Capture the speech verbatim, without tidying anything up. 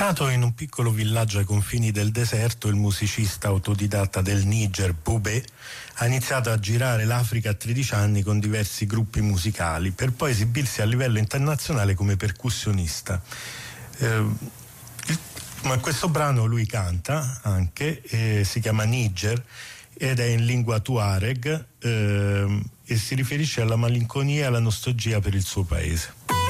Nato in un piccolo villaggio ai confini del deserto, il musicista autodidatta del Niger, Boubé, ha iniziato a girare l'Africa a tredici anni con diversi gruppi musicali, per poi esibirsi a livello internazionale come percussionista. Eh, il, ma questo brano lui canta anche, eh, si chiama Niger ed è in lingua Tuareg eh, e si riferisce alla malinconia e alla nostalgia per il suo paese.